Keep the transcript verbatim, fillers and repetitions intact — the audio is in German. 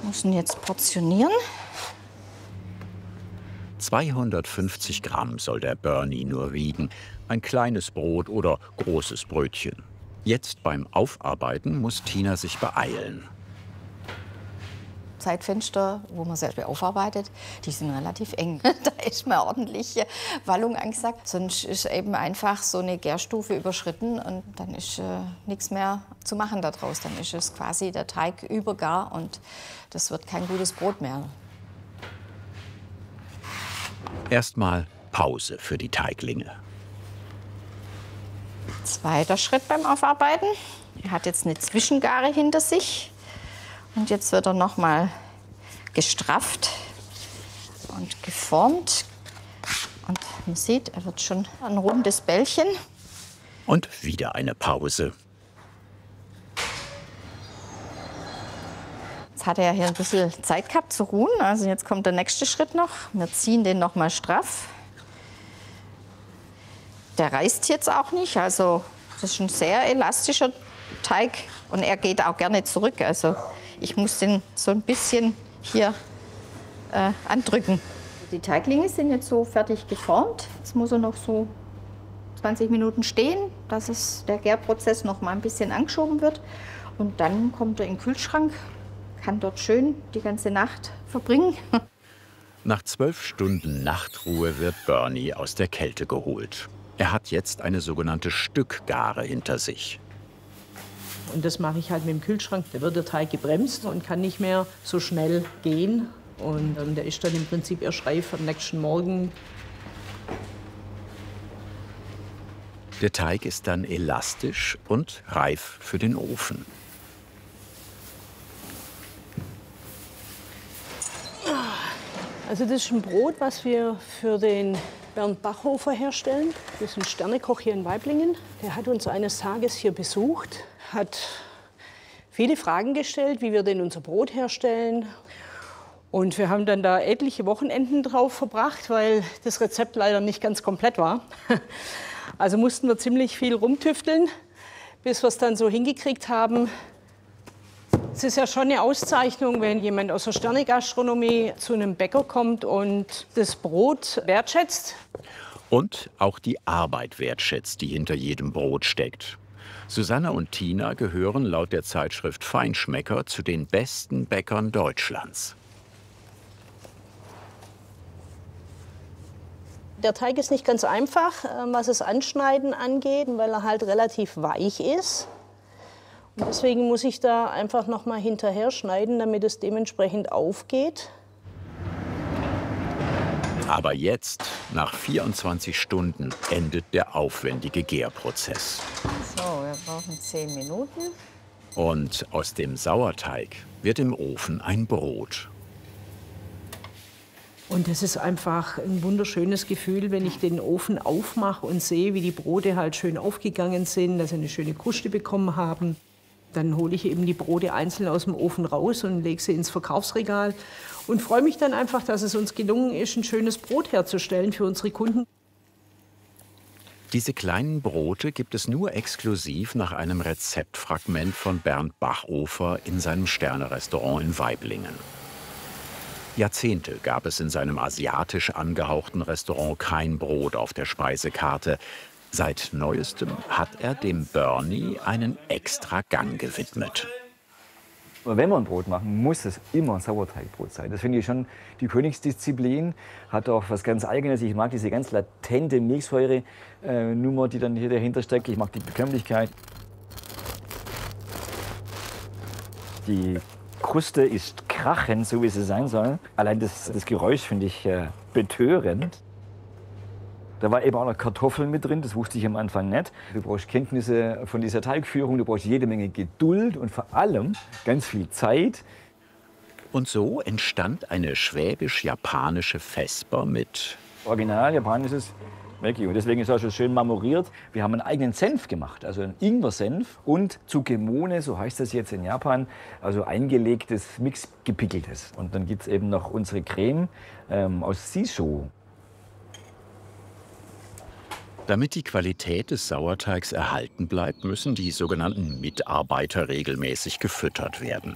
Müssen jetzt portionieren. zweihundertfünfzig Gramm soll der Bernie nur wiegen. Ein kleines Brot oder großes Brötchen. Jetzt beim Aufarbeiten muss Tina sich beeilen. Zeitfenster, wo man selber aufarbeitet, die sind relativ eng. Da ist mal ordentliche Wallung angesagt. Sonst ist eben einfach so eine Gärstufe überschritten und dann ist äh, nichts mehr zu machen daraus. Dann ist es quasi der Teig übergar und das wird kein gutes Brot mehr. Erstmal Pause für die Teiglinge. Zweiter Schritt beim Aufarbeiten. Er hat jetzt eine Zwischengare hinter sich. Und jetzt wird er noch mal gestrafft und geformt. Und man sieht, er wird schon ein rundes Bällchen. Und wieder eine Pause. Jetzt hat er hier ein bisschen Zeit gehabt zu ruhen. Also jetzt kommt der nächste Schritt noch. Wir ziehen den noch mal straff. Der reißt jetzt auch nicht. Also das ist ein sehr elastischer Teig und er geht auch gerne zurück. Also ich muss den so ein bisschen hier äh, andrücken. Die Teiglinge sind jetzt so fertig geformt. Jetzt muss er noch so zwanzig Minuten stehen, dass es, der Gärprozess noch mal ein bisschen angeschoben wird. Und dann kommt er in den Kühlschrank, kann dort schön die ganze Nacht verbringen. Nach zwölf Stunden Nachtruhe wird Bernie aus der Kälte geholt. Er hat jetzt eine sogenannte Stückgare hinter sich. Und das mache ich halt mit dem Kühlschrank. Da wird der Teig gebremst und kann nicht mehr so schnell gehen. Und ähm, der ist dann im Prinzip erst reif am nächsten Morgen. Der Teig ist dann elastisch und reif für den Ofen. Also das ist ein Brot, was wir für den Bernd Bachhofer herstellen. Das ist ein Sternekoch hier in Waiblingen. Der hat uns eines Tages hier besucht, hat viele Fragen gestellt, wie wir denn unser Brot herstellen. Und wir haben dann da etliche Wochenenden drauf verbracht, weil das Rezept leider nicht ganz komplett war. Also mussten wir ziemlich viel rumtüfteln, bis wir es dann so hingekriegt haben. Es ist ja schon eine Auszeichnung, wenn jemand aus der Sternegastronomie zu einem Bäcker kommt und das Brot wertschätzt. Und auch die Arbeit wertschätzt, die hinter jedem Brot steckt. Susanne und Tina gehören laut der Zeitschrift Feinschmecker zu den besten Bäckern Deutschlands. Der Teig ist nicht ganz einfach, was das Anschneiden angeht, weil er halt relativ weich ist. Und deswegen muss ich da einfach noch mal hinterher schneiden, damit es dementsprechend aufgeht. Aber jetzt, nach vierundzwanzig Stunden, endet der aufwendige Gärprozess. So, wir brauchen zehn Minuten. Und aus dem Sauerteig wird im Ofen ein Brot. Und es ist einfach ein wunderschönes Gefühl, wenn ich den Ofen aufmache und sehe, wie die Brote halt schön aufgegangen sind, dass sie eine schöne Kruste bekommen haben. Dann hole ich eben die Brote einzeln aus dem Ofen raus und lege sie ins Verkaufsregal und freue mich dann einfach, dass es uns gelungen ist, ein schönes Brot herzustellen für unsere Kunden. Diese kleinen Brote gibt es nur exklusiv nach einem Rezeptfragment von Bernd Bachhofer in seinem Sterne-Restaurant in Waiblingen. Jahrzehnte gab es in seinem asiatisch angehauchten Restaurant kein Brot auf der Speisekarte. Seit Neuestem hat er dem Bernie einen extra Gang gewidmet. Wenn wir ein Brot machen, muss es immer ein Sauerteigbrot sein. Das finde ich schon die Königsdisziplin. Hat auch was ganz Eigenes. Ich mag diese ganz latente Milchsäure-Nummer, die dann hier dahinter steckt. Ich mag die Bekömmlichkeit. Die Kruste ist krachend, so wie sie sein soll. Allein das, das Geräusch finde ich äh, betörend. Da war eben auch noch Kartoffeln mit drin, das wusste ich am Anfang nicht. Du brauchst Kenntnisse von dieser Teigführung, du brauchst jede Menge Geduld und vor allem ganz viel Zeit. Und so entstand eine schwäbisch-japanische Vesper mit Original japanisches Wagyu. Deswegen ist es auch schon schön marmoriert. Wir haben einen eigenen Senf gemacht, also einen Ingwer-Senf und Tsukemone, so heißt das jetzt in Japan, also eingelegtes, mix gepickeltes. Und dann gibt es eben noch unsere Creme ähm, aus Shisho. Damit die Qualität des Sauerteigs erhalten bleibt, müssen die sogenannten Mitarbeiter regelmäßig gefüttert werden.